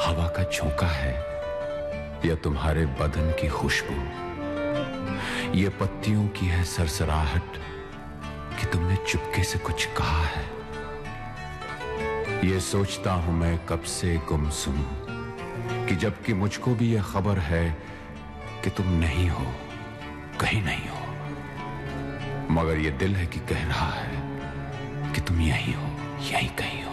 हवा का झोंका है या तुम्हारे बदन की खुशबू, ये पत्तियों की है सरसराहट कि तुमने चुपके से कुछ कहा है। ये सोचता हूं मैं कब से गुमसुम कि जबकि मुझको भी ये खबर है कि तुम नहीं हो, कहीं नहीं हो, मगर ये दिल है कि कह रहा है कि तुम यहीं हो, यहीं कहीं हो।